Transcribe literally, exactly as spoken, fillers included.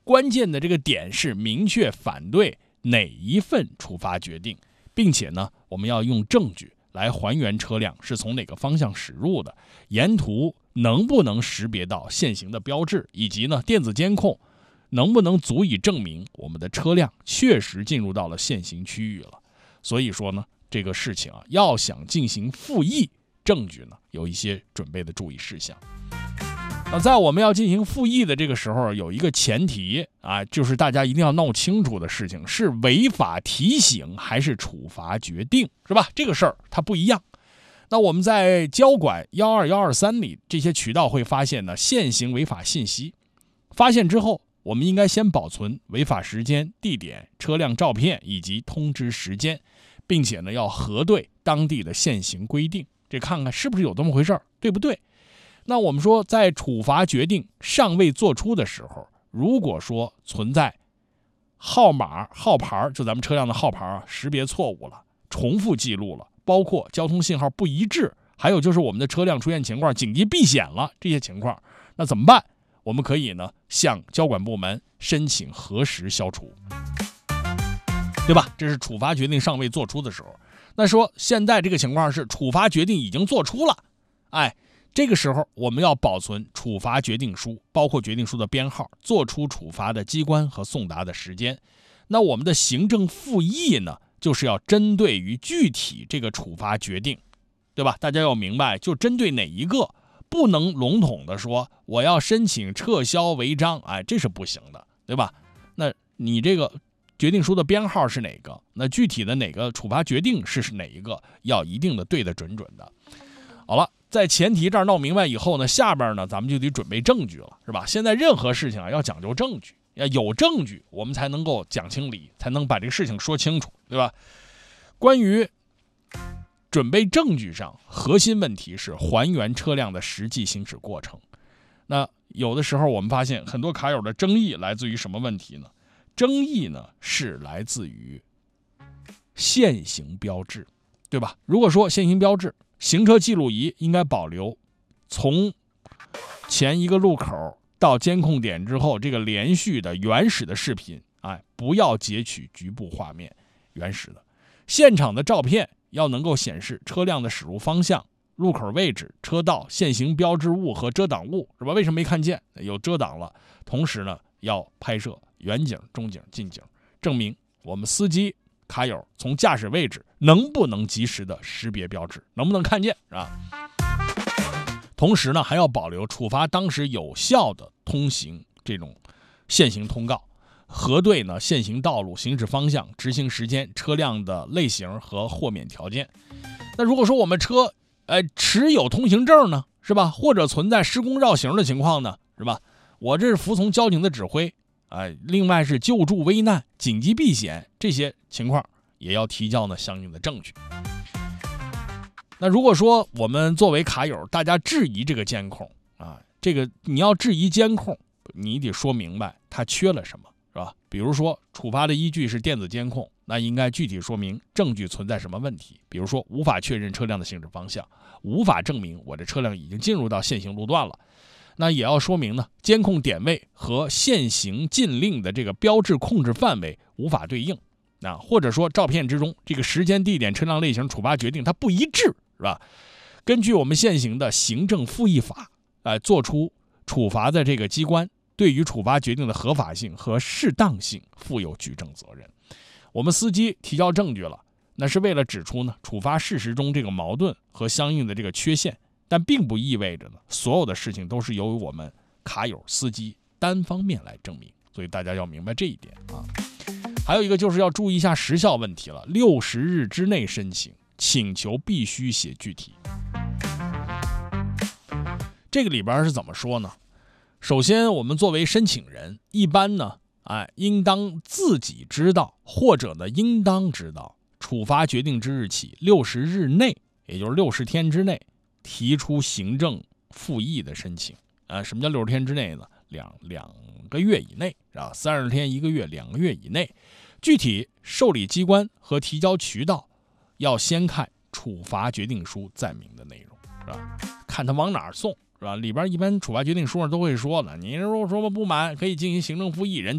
关键的这个点是明确反对哪一份处罚决定，并且呢，我们要用证据来还原车辆是从哪个方向驶入的，沿途能不能识别到现行的标志，以及呢电子监控能不能足以证明我们的车辆确实进入到了限行区域了。所以说呢，这个事情啊，要想进行复议证据呢，有一些准备的注意事项。那在我们要进行复议的这个时候，有一个前提啊，就是大家一定要闹清楚的事情是违法提醒还是处罚决定，是吧？这个事儿它不一样。那我们在交管一二一二三里这些渠道会发现呢，现行违法信息，发现之后，我们应该先保存违法时间、地点、车辆照片以及通知时间，并且呢要核对当地的现行规定，这看看是不是有这么回事儿，对不对？那我们说，在处罚决定尚未做出的时候，如果说存在号码、号牌，就咱们车辆的号牌啊，识别错误了、重复记录了，包括交通信号不一致，还有就是我们的车辆出现情况紧急避险了，这些情况，那怎么办？我们可以呢向交管部门申请核实消除，对吧？这是处罚决定尚未做出的时候。那说现在这个情况是处罚决定已经做出了，哎。这个时候我们要保存处罚决定书，包括决定书的编号、做出处罚的机关和送达的时间。那我们的行政复议呢，就是要针对于具体这个处罚决定，对吧？大家要明白，就针对哪一个，不能笼统的说我要申请撤销违章，哎，这是不行的，对吧？那你这个决定书的编号是哪个？那具体的哪个处罚决定是哪一个？要一定的对得准准的。好了。在前提这儿闹明白以后呢，下边呢咱们就得准备证据了，是吧？现在任何事情啊要讲究证据，要有证据我们才能够讲清理，才能把这个事情说清楚，对吧？关于准备证据上，核心问题是还原车辆的实际行驶过程。那有的时候我们发现很多卡友的争议来自于什么问题呢？争议呢是来自于现行标志，对吧？如果说现行标志，行车记录仪应该保留从前一个路口到监控点之后这个连续的原始的视频，哎，不要截取局部画面，原始的现场的照片要能够显示车辆的驶入方向、路口位置、车道、现行标志物和遮挡物，是吧？为什么没看见？有遮挡了。同时呢，要拍摄远景、中景、近景，证明我们司机卡友从驾驶位置能不能及时的识别标志，能不能看见，是吧？同时呢，还要保留处罚当时有效的通行这种现行通告，核对呢现行道路行驶方向、执行时间、车辆的类型和豁免条件。那如果说我们车呃持有通行证呢，是吧？或者存在施工绕行的情况呢，是吧？我这是服从交警的指挥。哎，另外是救助危难、紧急避险这些情况，也要提交呢相应的证据。那如果说我们作为卡友，大家质疑这个监控啊，这个你要质疑监控，你得说明白它缺了什么，是吧？比如说处罚的依据是电子监控，那应该具体说明证据存在什么问题，比如说无法确认车辆的行驶方向，无法证明我的车辆已经进入到现行路段了。那也要说明呢，监控点位和现行禁令的这个标志控制范围无法对应，啊，或者说照片之中这个时间、地点、车辆类型、处罚决定它不一致，是吧？根据我们现行的行政复议法，呃，做出处罚的这个机关对于处罚决定的合法性和适当性负有举证责任。我们司机提交证据了，那是为了指出呢处罚事实中这个矛盾和相应的这个缺陷。但并不意味着呢，所有的事情都是由我们卡友司机单方面来证明，所以大家要明白这一点啊。还有一个就是要注意一下时效问题了，六十日之内申请，请求必须写具体。这个里边是怎么说呢？首先，我们作为申请人，一般呢，哎，应当自己知道，或者呢，应当知道，处罚决定之日起六十日内，也就是六十天之内。提出行政复议的申请啊，什么叫六十天之内呢？两两个月以内啊，三十天、一个月、两个月以内。具体受理机关和提交渠道要先看处罚决定书载明的内容，是吧？看他往哪儿送，是吧？里边一般处罚决定书上都会说了，你如果说不满，可以进行行政复议，人